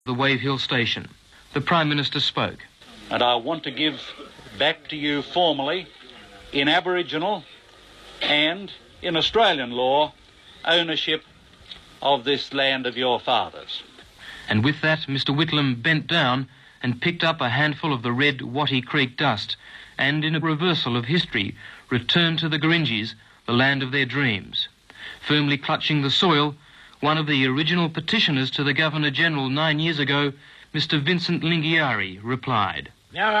the Wave Hill station. The Prime Minister spoke. And I want to give back to you formally, in Aboriginal and in Australian law, ownership of this land of your fathers. And with that, Mr Whitlam bent down and picked up a handful of the red Wattie Creek dust and, in a reversal of history, returned to the Gurindjis, the land of their dreams. Firmly clutching the soil, one of the original petitioners to the Governor-General 9 years ago, Mr Vincent Lingiari, replied.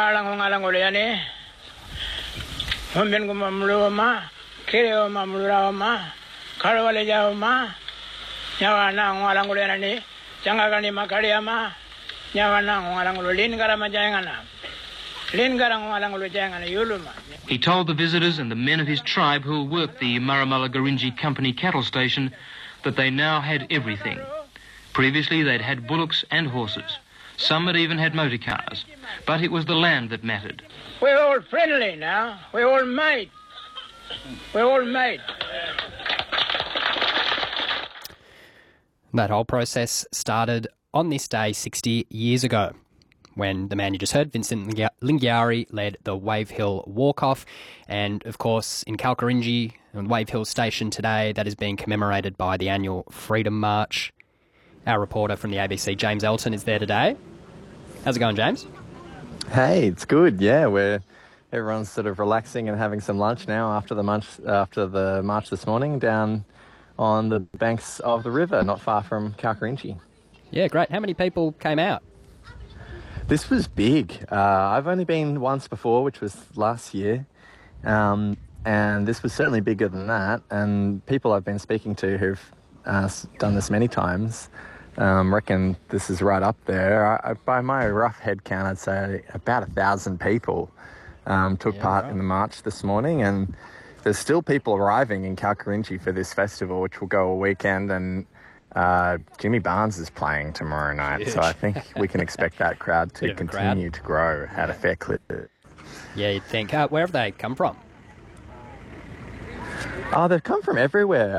He told the visitors and the men of his tribe who worked the Marramala Gurindji Company cattle station that they now had everything. Previously they'd had bullocks and horses. Some had even had motor cars. But it was the land that mattered. We're all friendly now. We're all mate. We're all mate. That whole process started on this day 60 years ago, when the man you just heard, Vincent Lingiari, led the Wave Hill walk-off. And, of course, in Kalkarindji, on Wave Hill Station today, that is being commemorated by the annual Freedom March. Our reporter from the ABC, James Elton, is there today. How's it going, James? Hey, it's good. Yeah, everyone's sort of relaxing and having some lunch now after the march this morning down on the banks of the river, not far from Kalkarindji. Yeah, great. How many people came out? This was big. I've only been once before, which was last year, and this was certainly bigger than that. And people I've been speaking to who've done this many times reckon this is right up there. By my rough head count, I'd say about 1,000 people took part in the march this morning, and there's still people arriving in Kalkarindji for this festival, which will go a weekend, and Jimmy Barnes is playing tomorrow night, so I think we can expect that crowd to continue to grow at a fair clip. Yeah, you'd think. Where have they come from? Oh, they've come from everywhere.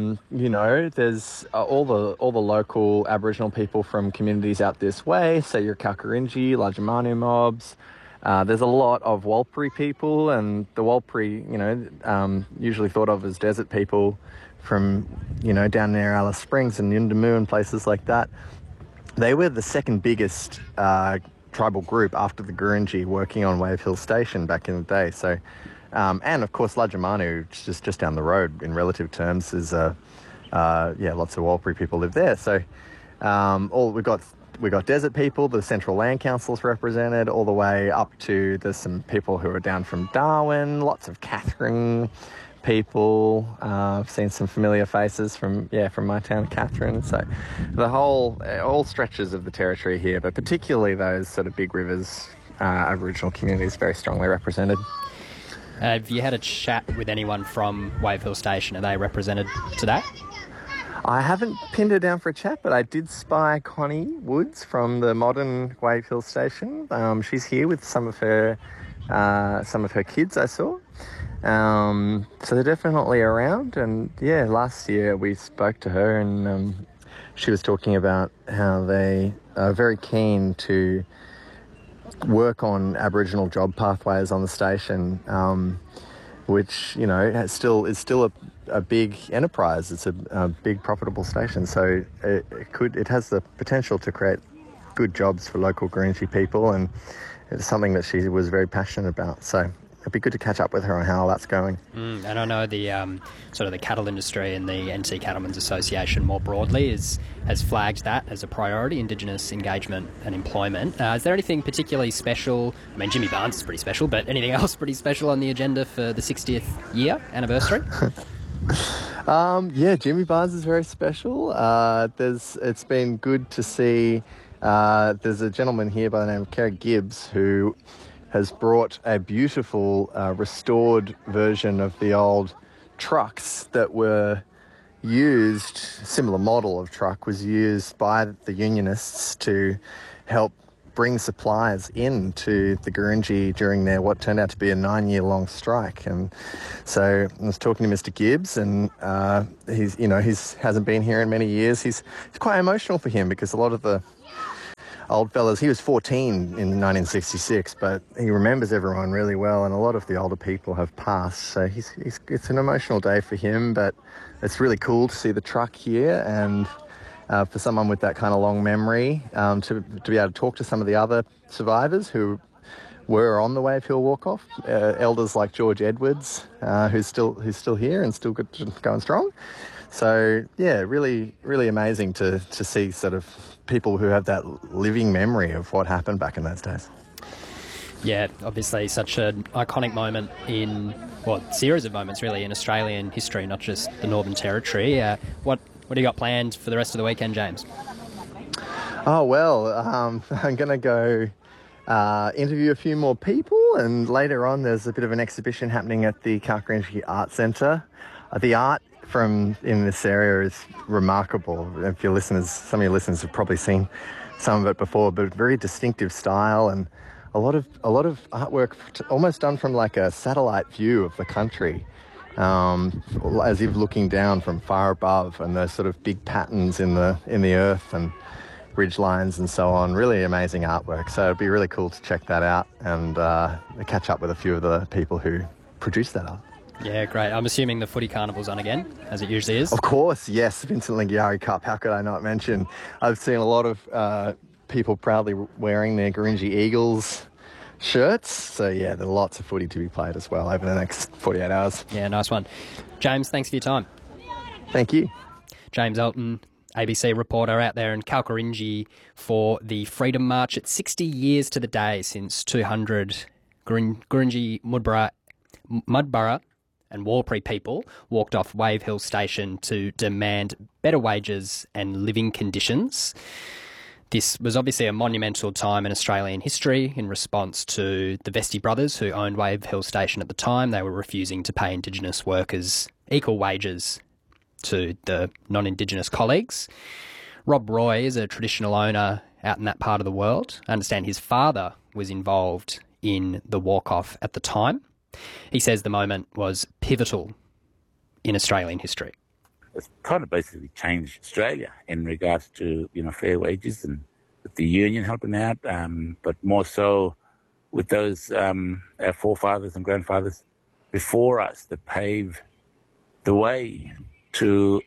There's all the local Aboriginal people from communities out this way, so your Kalkarindji, Lajamanu mobs. There's a lot of Warlpiri people, and the Warlpiri, usually thought of as desert people from, down near Alice Springs and Yundamu and places like that. They were the second biggest tribal group after the Gurindji working on Wave Hill Station back in the day. So, and of course Lajamanu, just down the road in relative terms, is lots of Warlpiri people live there. So, we got desert people, the Central Land Council's represented, all the way up to there's some people who are down from Darwin, lots of Katherine people. I've seen some familiar faces from my town, Katherine. So the all stretches of the territory here, but particularly those sort of big rivers, Aboriginal communities very strongly represented. Have you had a chat with anyone from Wave Hill Station? Are they represented today? I haven't pinned her down for a chat, but I did spy Connie Woods from the modern Wave Hill Station. She's here with some of her kids, I saw. So they're definitely around. And yeah, last year we spoke to her, and she was talking about how they are very keen to work on Aboriginal job pathways on the station, which is still a big enterprise. It's a big profitable station, so it has the potential to create good jobs for local Gurindji people, and it's something that she was very passionate about. So it'd be good to catch up with her on how that's going. And I know the sort of the cattle industry and the NT Cattlemen's Association more broadly has flagged that as a priority, Indigenous engagement and employment. Is there anything particularly special? I mean, Jimmy Barnes is pretty special, but anything else pretty special on the agenda for the 60th year anniversary? Jimmy Barnes is very special. It's been good to see. There's a gentleman here by the name of Kerry Gibbs who has brought a beautiful restored version of the old trucks that were used. Similar model of truck was used by the Unionists to help bring supplies into the Gurindji during their what turned out to be a 9-year-long strike. And so I was talking to Mr. Gibbs, and he's hasn't been here in many years. It's quite emotional for him because a lot of the old fellas. He was 14 in 1966, but he remembers everyone really well, and a lot of the older people have passed. So it's an emotional day for him, but it's really cool to see the truck here, and for someone with that kind of long memory, to be able to talk to some of the other survivors who were on the Wave Hill Walk-Off, elders like George Edwards, who's still here and still going strong. So yeah, really, really amazing to see sort of people who have that living memory of what happened back in those days. Yeah, obviously such an iconic moment in, series of moments really in Australian history, not just the Northern Territory. What do you got planned for the rest of the weekend, James? Oh, well, I'm going to go interview a few more people, and later on there's a bit of an exhibition happening at the Kalkarindji Art Centre. The art from in this area is remarkable. If your listeners, some of your listeners have probably seen some of it before, but very distinctive style and a lot of artwork almost done from like a satellite view of the country, as if looking down from far above, and those sort of big patterns in the earth and ridge lines and so on. Really amazing artwork. So it'd be really cool to check that out and catch up with a few of the people who produced that art. Yeah, great. I'm assuming the footy carnival's on again, as it usually is. Of course, yes. Vincent Lingiari Cup. How could I not mention? I've seen a lot of people proudly wearing their Gurindji Eagles shirts. So yeah, there are lots of footy to be played as well over the next 48 hours. Yeah, nice one. James, thanks for your time. Thank you. James Elton, ABC reporter out there in Kalkarindji for the Freedom March. It's 60 years to the day since 200 Gurindji, Mudburra and Warlpiri people walked off Wave Hill Station to demand better wages and living conditions. This was obviously a monumental time in Australian history in response to the Vesti brothers who owned Wave Hill Station at the time. They were refusing to pay Indigenous workers equal wages to the non-Indigenous colleagues. Rob Roy is a traditional owner out in that part of the world. I understand his father was involved in the walk-off at the time. He says the moment was pivotal in Australian history. It's kind of basically changed Australia in regards to, fair wages and with the union helping out, but more so with those our forefathers and grandfathers before us that paved the way to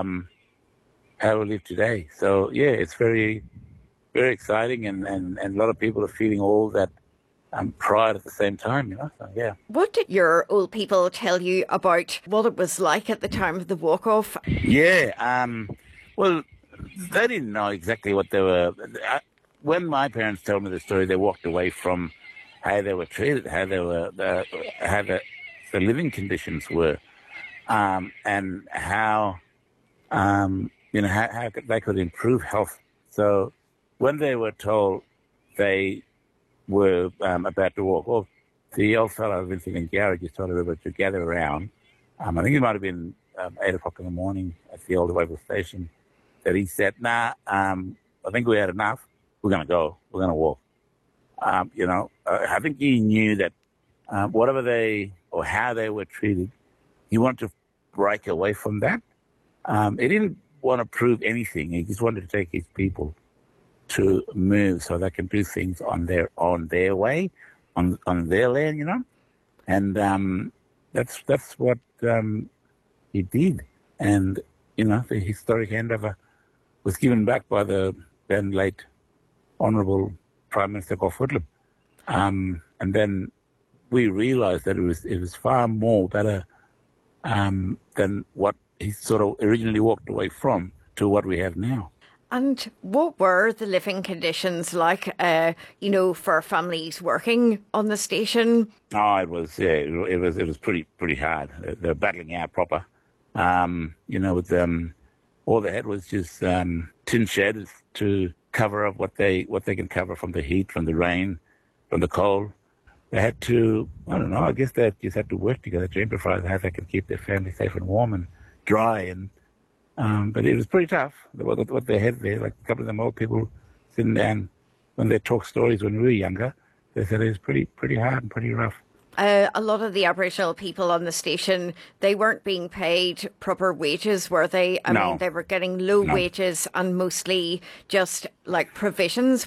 how we live today. So, yeah, it's very, very exciting and a lot of people are feeling all that pride at the same time, so yeah. What did your old people tell you about what it was like at the time of the walk-off? Yeah, well, they didn't know exactly what they were. When my parents told me the story, they walked away from how they were treated, how they were, how the living conditions were, and how, how they could improve health. So when they were told they were about to walk off, the old fellow, Vincent Lingiari, just told everybody to gather around. I think it might have been 8 o'clock in the morning at the old Wave Hill Station, that he said, I think we had enough. We're going to go. We're going to walk. I think he knew that whatever or how they were treated, he wanted to break away from that. He didn't want to prove anything. He just wanted to take his people to move so they can do things on their way, on their land, and that's what he did. And the historic handover was given back by the then late Honourable Prime Minister Gough Whitlam, and then we realised that it was far more better than what he sort of originally walked away from to what we have now. And what were the living conditions like, for families working on the station? Oh, it was pretty hard. They're battling out proper. With all they had was just tin sheds to cover up what they can cover from the heat, from the rain, from the cold. They had to, I guess they just had to work together to improvise how they could keep their family safe and warm and dry. And but it was pretty tough, what they had there. Like a couple of them old people sitting down, when they talk stories when we were younger, they said it was pretty hard and pretty rough. A lot of the Aboriginal people on the station, they weren't being paid proper wages, were they? I mean, they were getting low wages and mostly just like provisions.